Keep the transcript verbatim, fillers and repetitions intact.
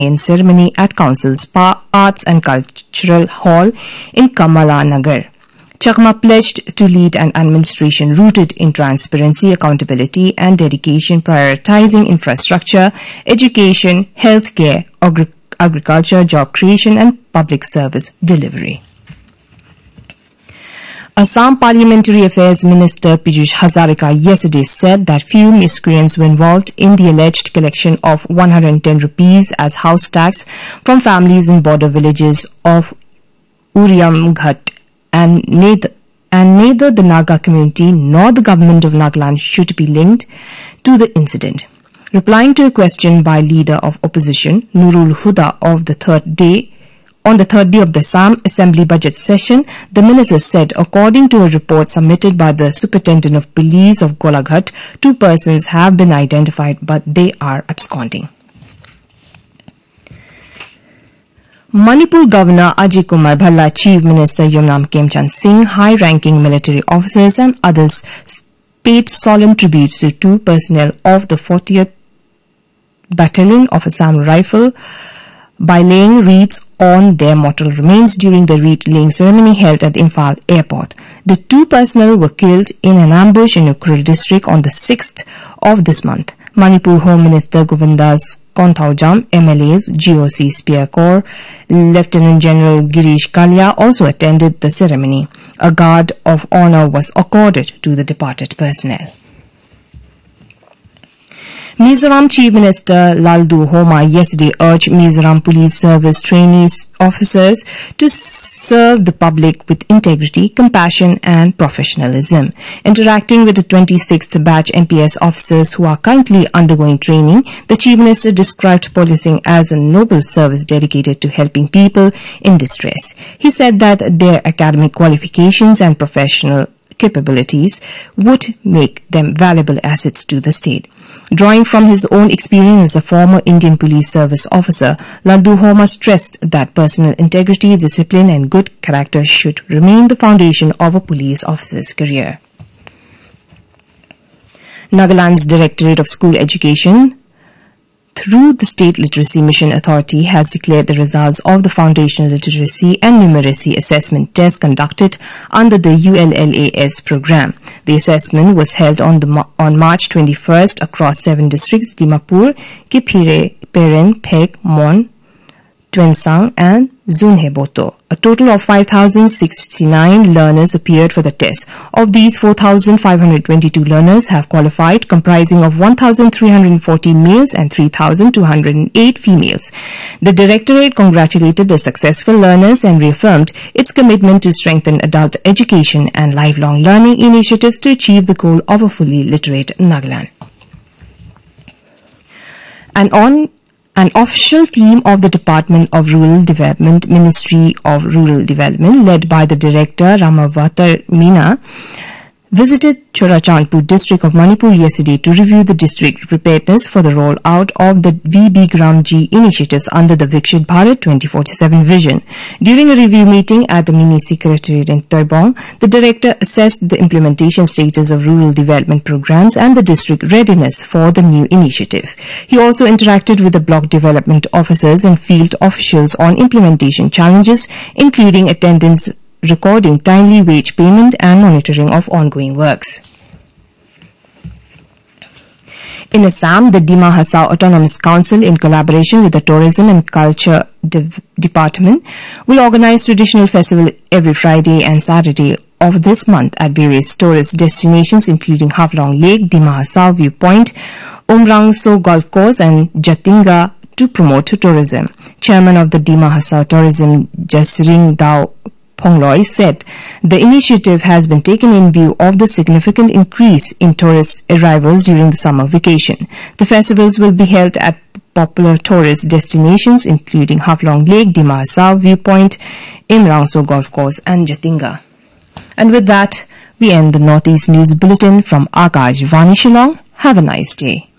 in ceremony at Council's Arts and Cultural Hall in Kamala Nagar. Chakma pledged to lead an administration rooted in transparency, accountability and dedication, prioritizing infrastructure, education, healthcare, agri- agriculture, job creation and public service delivery. Assam Parliamentary Affairs Minister Piyush Hazarika yesterday said that few miscreants were involved in the alleged collection of one hundred ten rupees as house tax from families in border villages of Uriamghat, and neither, and neither the Naga community nor the government of Nagaland should be linked to the incident. Replying to a question by leader of opposition Nurul Huda of the third day On the third day of the Assam Assembly budget session, the minister said, according to a report submitted by the Superintendent of Police of Golaghat, two persons have been identified, but they are absconding. Manipur Governor Ajay Kumar Bhalla, Chief Minister Yumnam Khemchand Singh, high-ranking military officers and others paid solemn tributes to two personnel of the fortieth Battalion of Assam Rifle by laying wreaths on their mortal remains during the wreath-laying ceremony held at Imphal Airport. The two personnel were killed in an ambush in Ukhrul district on the sixth of this month. Manipur Home Minister Govindas Konthaujam, M L As, G O C Spear Corps, Lieutenant General Girish Kalia also attended the ceremony. A guard of honor was accorded to the departed personnel. Mizoram Chief Minister Laldu Homa yesterday urged Mizoram Police Service trainee officers to serve the public with integrity, compassion and professionalism. Interacting with the twenty-sixth batch M P S officers who are currently undergoing training, the Chief Minister described policing as a noble service dedicated to helping people in distress. He said that their academic qualifications and professional capabilities would make them valuable assets to the state. Drawing from his own experience as a former Indian Police Service officer, Laldu Homa stressed that personal integrity, discipline and good character should remain the foundation of a police officer's career. Nagaland's Directorate of School Education, through the State Literacy Mission Authority, has declared the results of the Foundational Literacy and Numeracy Assessment test conducted under the U L L A S program. The assessment was held on, the, on March twenty-first across seven districts: Dimapur, Kiphire, Peren, Phek, Mon, Twensang and Zunheboto. A total of five thousand sixty-nine learners appeared for the test. Of these, four thousand five hundred twenty-two learners have qualified, comprising of one thousand three hundred fourteen males and three thousand two hundred eight females. The Directorate congratulated the successful learners and reaffirmed its commitment to strengthen adult education and lifelong learning initiatives to achieve the goal of a fully literate Nagaland. And on An official team of the Department of Rural Development, Ministry of Rural Development, led by the Director Ramavatar Meena, visited Chorachandpur district of Manipur yesterday to review the district preparedness for the rollout of the V B Gram G initiatives under the Vikshit Bharat twenty forty-seven vision. During a review meeting at the Mini Secretariat in Toibong, the Director assessed the implementation status of rural development programs and the district readiness for the new initiative. He also interacted with the block development officers and field officials on implementation challenges, including attendance recording, timely wage payment and monitoring of ongoing works. In Assam, the Dima Hasao Autonomous Council, in collaboration with the Tourism and Culture De- Department, will organize traditional festival every Friday and Saturday of this month at various tourist destinations including Haflong Lake, Dima Hasao Viewpoint, Umrang So Golf Course and Jatinga to promote tourism. Chairman of the Dima Hasao Tourism, Jasring Dao Phongloy, said the initiative has been taken in view of the significant increase in tourist arrivals during the summer vacation. The festivals will be held at popular tourist destinations including Haflong Lake, Dima Hasao Viewpoint, Imrangso Golf Course and Jatinga. And with that, we end the Northeast News Bulletin from Akashvani Shillong. Have a nice day.